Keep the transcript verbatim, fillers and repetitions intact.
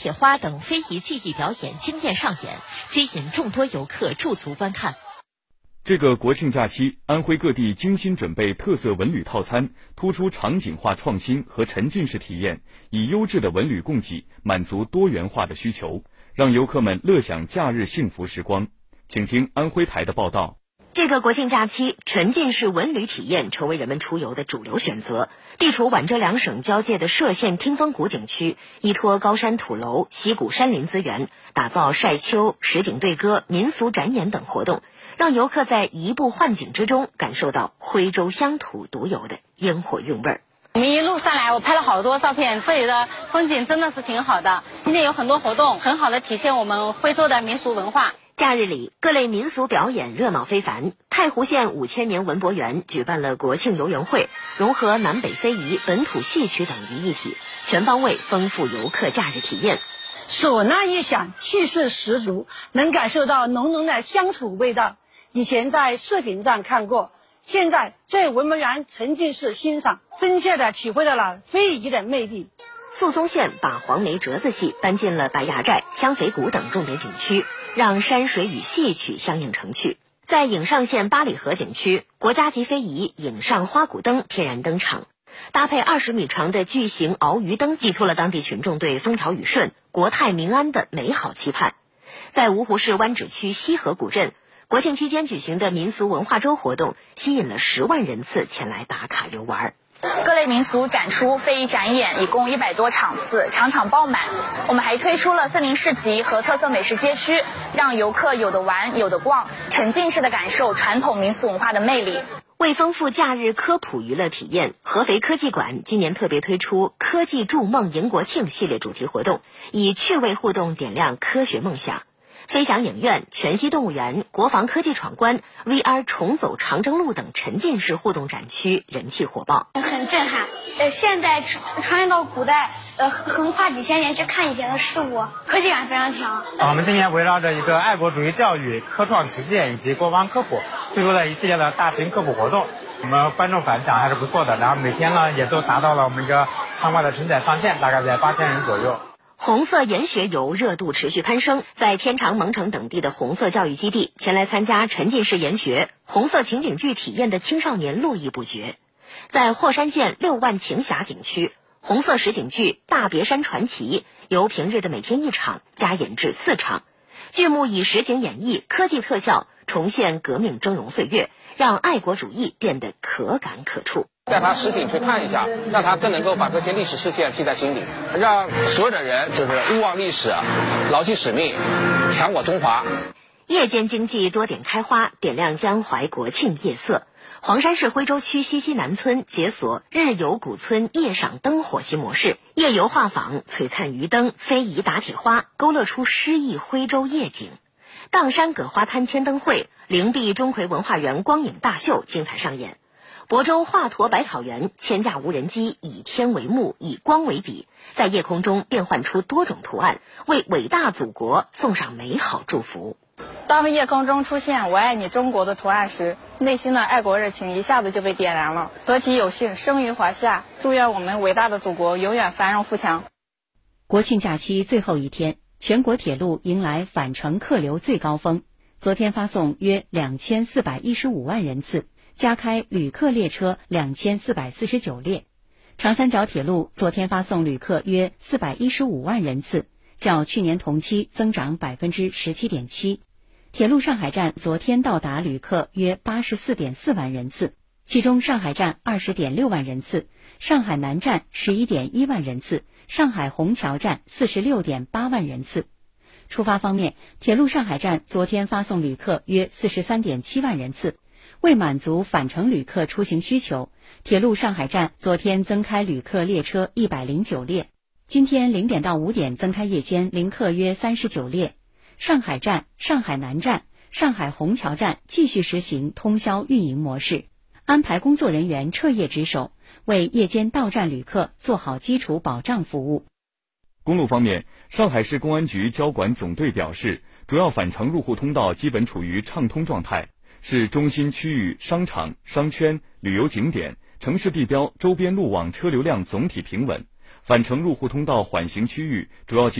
铁花等非遗技艺表演惊艳上演，吸引众多游客驻足观看。 这个国庆假期，安徽各地精心准备特色文旅套餐，突出场景化创新和沉浸式体验，以优质的文旅供给满足多元化的需求，让游客们乐享假日幸福时光。请听安徽台的报道。 这个国庆假期，沉浸式文旅体验成为人们出游的主流选择。地处皖浙两省交界的歙县听风谷景区，依托高山土楼、溪谷山林资源，打造晒秋、实景对歌、民俗展演等活动，让游客在移步换景之中感受到徽州乡土独有的烟火韵味儿。 我们一路上来，我拍了好多照片，这里的风景真的是挺好的。今天有很多活动，很好的体现我们徽州的民俗文化。 假日里，各类民俗表演热闹非凡。太湖县五千年文博园举办了国庆游园会，融合南北非遗、本土戏曲等于一体，全方位丰富游客假日体验。 唢呐一响，气势十足，能感受到浓浓的乡土味道。以前在视频上看过，现在在文博园沉浸式欣赏，真切地体会到了非遗的魅力。 宿松县把黄梅折子戏搬进了白崖寨、香肥谷等重点景区，让山水与戏曲相映成趣。在颍上县八里河景区，国家级非遗颍上花鼓灯天然登场，搭配二十米长的巨型鳌鱼灯，寄托了当地群众对风调雨顺、国泰民安的美好期盼。在芜湖市湾址区西河古镇，国庆期间举行的民俗文化周活动，吸引了十万人次前来打卡游玩。 各类民俗展出、非遗展演一共一百多场次，场场爆满。我们还推出了森林市集和特色美食街区，让游客有的玩、有的逛，沉浸式的感受传统民俗文化的魅力。 为丰富假日科普娱乐体验，合肥科技馆今年特别推出科技筑梦迎国庆系列主题活动，以趣味互动点亮科学梦想。飞翔影院、全息动物园、国防科技闯关、V R 重走长征路等沉浸式互动展区人气火爆， 很震撼。呃，现代穿越到古代，呃，横跨几千年去看以前的事物，科技感非常强。 啊，我们今年围绕着一个爱国主义教育、科创实践以及国防科普，推出了一系列的大型科普活动。我们观众反响还是不错的，然后每天呢也都达到了我们一个参观的承载上限，大概在八千人左右。 红色研学游热度持续攀升，在天长、蒙城等地的红色教育基地，前来参加沉浸式研学、红色情景剧体验的青少年络绎不绝。在霍山县六万晴峡景区，红色实景剧《大别山传奇》由平日的每天一场加演至四场，剧目以实景演绎、科技特效重现革命峥嵘岁月，让爱国主义变得可感可触。 带他实景去看一下，让他更能够把这些历史事件记在心里，让所有的人就是勿忘历史，牢记使命，强我中华。 夜间经济多点开花，点亮江淮国庆夜色。黄山市徽州区西溪南村解锁日游古村夜赏灯火新模式，夜游画舫、璀璨鱼灯、非遗打铁花，勾勒出诗意徽州夜景。砀山葛花滩牵灯会、灵璧钟馗文化园光影大秀精彩上演。亳州华佗百草园千架无人机以天为幕，以光为笔，在夜空中变换出多种图案，为伟大祖国送上美好祝福。 当夜空中出现我爱你中国的图案时，内心的爱国热情一下子就被点燃了。何其有幸生于华夏，祝愿我们伟大的祖国永远繁荣富强。 国庆假期最后一天，全国铁路迎来返程客流最高峰，昨天发送约两千四百一十五万人次，加开旅客列车两千四百四十九列。长三角铁路昨天发送旅客约四百一十五万人次，较去年同期增长 百分之十七点七。铁路上海站昨天到达旅客约 八十四点四万人次，其中上海站 二十点六万人次，上海南站 十一点一万人次，上海虹桥站 四十六点八万人次。出发方面，铁路上海站昨天发送旅客约 四十三点七万人次。为满足返程旅客出行需求，铁路上海站昨天增开旅客列车一百零九列，今天零点到五点增开夜间临客约三十九列。上海站、上海南站、上海虹桥站继续实行通宵运营模式，安排工作人员彻夜值守，为夜间到站旅客做好基础保障服务。 公路方面，上海市公安局交管总队表示，主要返程入户通道基本处于畅通状态，市中心区域商场、商圈、旅游景点、城市地标周边路网车流量总体平稳，返程入户通道缓行区域主要